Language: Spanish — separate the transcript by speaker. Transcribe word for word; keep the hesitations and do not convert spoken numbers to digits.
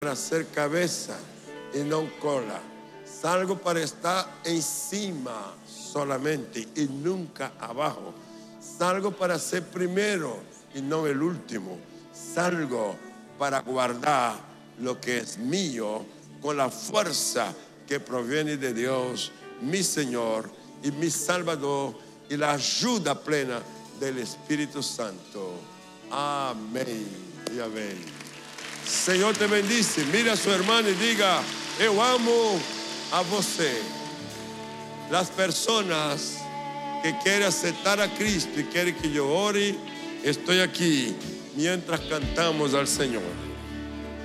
Speaker 1: para ser cabeza y no cola. Salgo para estar encima solamente y nunca abajo. Salgo para ser primero y no el último. Salgo para guardar lo que es mío con la fuerza que proviene de Dios, mi Señor y mi Salvador, y la ayuda plena del Espíritu Santo. Amén y amén. Señor te bendice. Mira a su hermano y diga: eu amo a você. Las personas que quieren aceptar a Cristo y quieren que yo ore, estoy aquí mientras cantamos al Señor.